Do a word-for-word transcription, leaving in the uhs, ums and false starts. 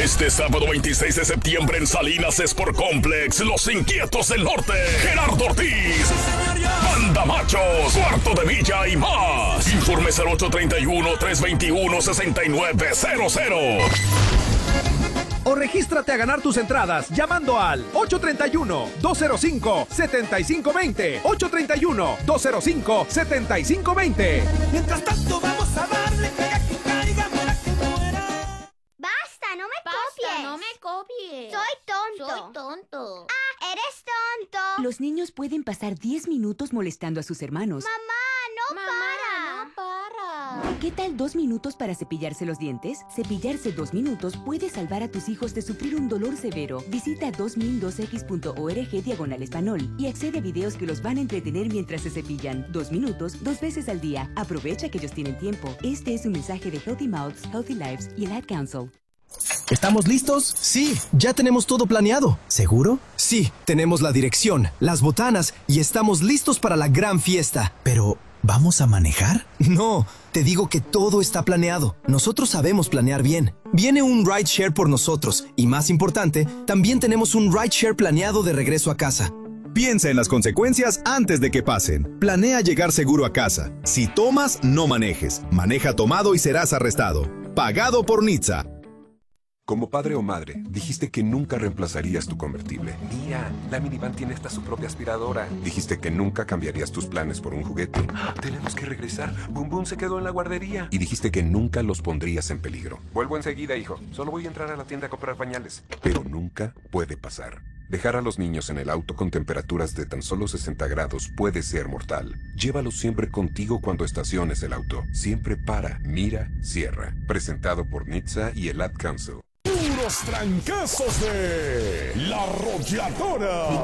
Este sábado veintiséis de septiembre en Salinas Sport Complex, Los Inquietos del Norte, Gerardo Ortiz, Banda Machos, Cuarto de Villa y más. Informes al ocho tres uno, tres dos uno, seis nueve cero cero. O regístrate a ganar tus entradas llamando al ocho tres uno, dos cero cinco, siete cinco dos cero, ocho tres uno, dos cero cinco, siete cinco dos cero. Mientras tanto vamos a darle pega que caiga, muera que muera. Basta, no me Basta, copies. no me copies. Soy tonto. Soy tonto. Ah, eres tonto. Los niños pueden pasar diez minutos molestando a sus hermanos. Mamá, no Mamá, para. no para. ¿Qué tal dos minutos para cepillarse los dientes? Cepillarse dos minutos puede salvar a tus hijos de sufrir un dolor severo. Visita dos mil dos x punto org diagonal español y accede a videos que los van a entretener mientras se cepillan. Dos minutos, dos veces al día. Aprovecha que ellos tienen tiempo. Este es un mensaje de Healthy Mouths, Healthy Lives y el Ad Council. ¿Estamos listos? Sí, ya tenemos todo planeado. ¿Seguro? Sí, tenemos la dirección, las botanas y estamos listos para la gran fiesta. Pero, ¿vamos a manejar? No, te digo que todo está planeado. Nosotros sabemos planear bien. Viene un rideshare por nosotros y, más importante, también tenemos un rideshare planeado de regreso a casa. Piensa en las consecuencias antes de que pasen. Planea llegar seguro a casa. Si tomas, no manejes. Maneja tomado y serás arrestado. Pagado por N H T S A. Como padre o madre, dijiste que nunca reemplazarías tu convertible. Mira, la minivan tiene hasta su propia aspiradora. Dijiste que nunca cambiarías tus planes por un juguete. Tenemos que regresar. Boom Boom se quedó en la guardería. Y dijiste que nunca los pondrías en peligro. Vuelvo enseguida, hijo. Solo voy a entrar a la tienda a comprar pañales. Pero nunca puede pasar. Dejar a los niños en el auto con temperaturas de tan solo sesenta grados puede ser mortal. Llévalos siempre contigo cuando estaciones el auto. Siempre para, mira, cierra. Presentado por N H T S A y el Ad Council. Puros trancazos de La Arrolladora.